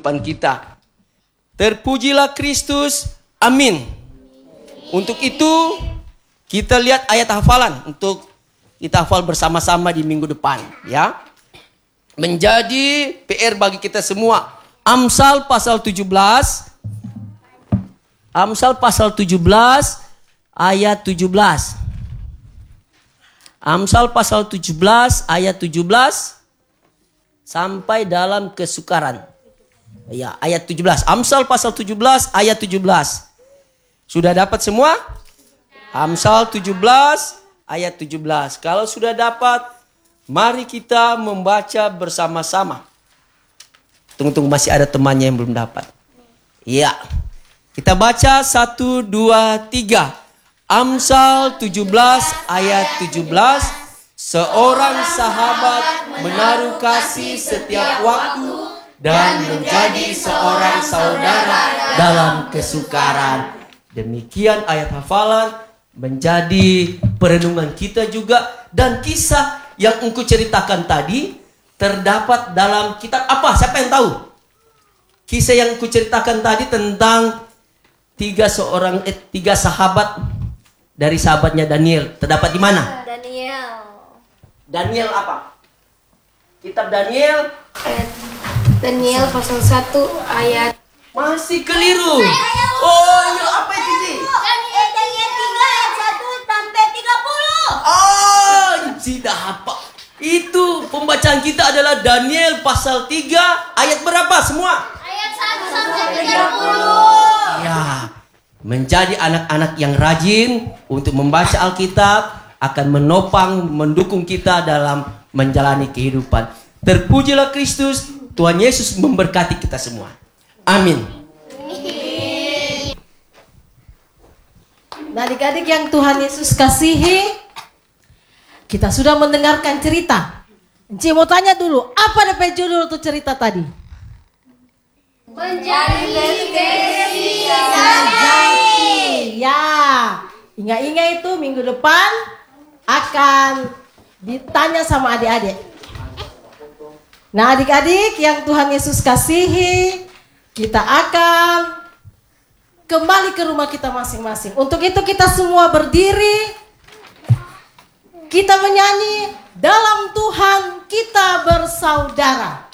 kehidupan kita. Terpujilah Kristus. Amin. Untuk itu kita lihat ayat hafalan untuk kita hafal bersama-sama di minggu depan, ya. Menjadi PR bagi kita semua. Amsal pasal 17. Amsal pasal 17 ayat 17. Amsal pasal 17 ayat 17 sampai dalam kesukaran. Ya, ayat 17. Amsal pasal 17 ayat 17. Sudah dapat semua? Amsal 17 ayat 17. Kalau sudah dapat, mari kita membaca bersama-sama. Tunggu, masih ada temannya yang belum dapat. Iya. Kita baca 1, 2, 3. Amsal 17 ayat 17. Seorang sahabat menaruh kasih setiap waktu dan menjadi seorang saudara dalam kesukaran. Demikian ayat hafalan menjadi perenungan kita juga. Dan kisah yang engkau ceritakan tadi terdapat dalam kitab apa? Siapa yang tahu? Kisah yang engkau ceritakan tadi tentang tiga sahabat dari sahabatnya Daniel. Terdapat di mana? Daniel apa? Kitab Daniel. Daniel pasal 1 ayat. Masih keliru. Oh, ya apa itu sih? Daniel 3 ayat 1 sampai 30. Oh, tidak apa. Itu pembacaan kita adalah Daniel pasal 3 ayat berapa semua? Ayat 1 sampai 30. Ya. Menjadi anak-anak yang rajin untuk membaca Alkitab akan menopang, mendukung kita dalam menjalani kehidupan. Terpujilah Kristus. Tuhan Yesus memberkati kita semua. Amin. Nah, adik-adik yang Tuhan Yesus kasihi, kita sudah mendengarkan cerita. Enci mau tanya dulu, apa DP judul tuh cerita tadi? Menjadi spesies. Ya, ingat-ingat itu minggu depan akan ditanya sama adik-adik. Nah, adik-adik yang Tuhan Yesus kasihi, kita akan kembali ke rumah kita masing-masing. Untuk itu kita semua berdiri. Kita menyanyi, dalam Tuhan kita bersaudara.